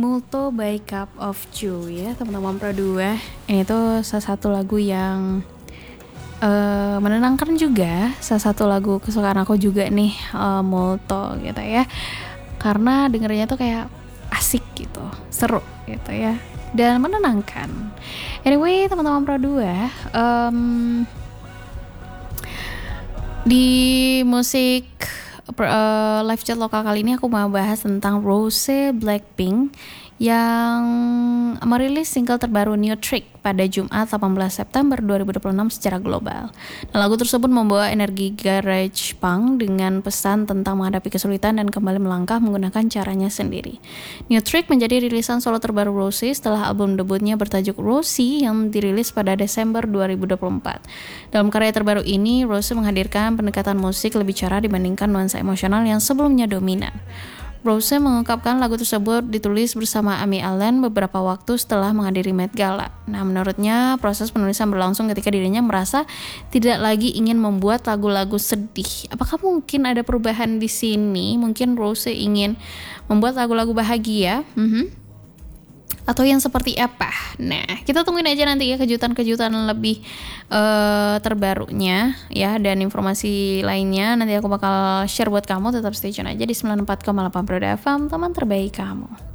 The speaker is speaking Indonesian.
Multo by Cup of Joe ya teman-teman Pro 2. Ini tuh salah satu lagu yang menenangkan juga, salah satu lagu kesukaan aku juga nih, Multo gitu ya. Karena dengernya tuh kayak asik gitu, seru gitu ya, dan menenangkan. Anyway teman-teman Pro 2, di musik live chat lokal kali ini aku mau bahas tentang Rose Blackpink yang merilis single terbaru New Trick pada Jumat 18 September 2026 secara global. Nah, lagu tersebut membawa energi garage punk dengan pesan tentang menghadapi kesulitan dan kembali melangkah menggunakan caranya sendiri. New Trick menjadi rilisan solo terbaru Rose setelah album debutnya bertajuk Rosie yang dirilis pada Desember 2024. Dalam karya terbaru ini, Rose menghadirkan pendekatan musik lebih cerah dibandingkan nuansa emosional yang sebelumnya dominan. Rose mengungkapkan lagu tersebut ditulis bersama Amy Allen beberapa waktu setelah menghadiri Met Gala. Nah, menurutnya proses penulisan berlangsung ketika dirinya merasa tidak lagi ingin membuat lagu-lagu sedih. Apakah mungkin ada perubahan di sini? Mungkin Rose ingin membuat lagu-lagu bahagia? Atau yang seperti apa? Nah, kita tungguin aja nanti ya kejutan-kejutan lebih terbarunya ya, dan informasi lainnya nanti aku bakal share buat kamu. Tetap stay tune aja di 94,8 Pro FM, teman terbaik kamu.